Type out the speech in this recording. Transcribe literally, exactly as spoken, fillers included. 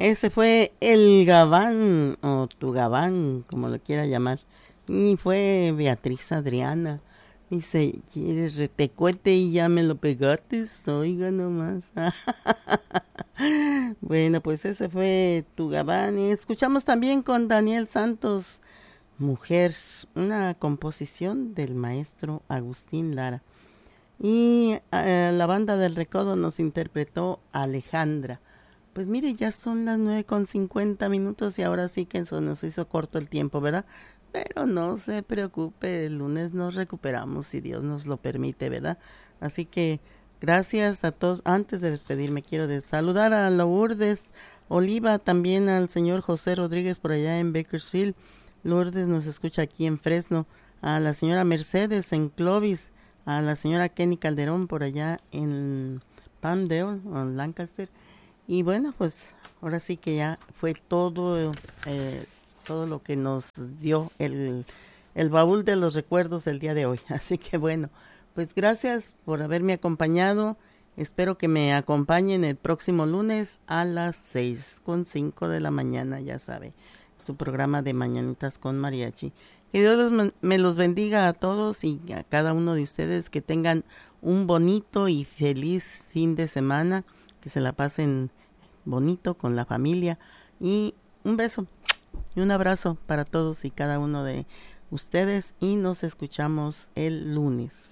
Ese fue el Gabán, o tu Gabán, como lo quiera llamar. Y fue Beatriz Adriana. Dice, ¿quieres retecuete y ya me lo pegaste? Oiga nomás. Bueno, pues ese fue tu Gabán. Y escuchamos también con Daniel Santos, Mujer, una composición del maestro Agustín Lara. Y eh, la banda del Recodo nos interpretó Alejandra. Pues mire, ya son las nueve con cincuenta minutos y ahora sí que eso nos hizo corto el tiempo, ¿verdad? Pero no se preocupe, el lunes nos recuperamos si Dios nos lo permite, ¿verdad? Así que gracias a todos. Antes de despedirme quiero de saludar a Lourdes Oliva, también al señor José Rodríguez por allá en Bakersfield. Lourdes nos escucha aquí en Fresno, a la señora Mercedes en Clovis, a la señora Kenny Calderón por allá en Palmdale, en Lancaster. Y bueno, pues ahora sí que ya fue todo, eh, todo lo que nos dio el, el baúl de los recuerdos del día de hoy. Así que bueno, pues gracias por haberme acompañado. Espero que me acompañen el próximo lunes a las seis con cinco de la mañana, ya sabe, su programa de Mañanitas con Mariachi. Que Dios los, me los bendiga a todos y a cada uno de ustedes, que tengan un bonito y feliz fin de semana, que se la pasen bonito con la familia, y un beso y un abrazo para todos y cada uno de ustedes, y nos escuchamos el lunes.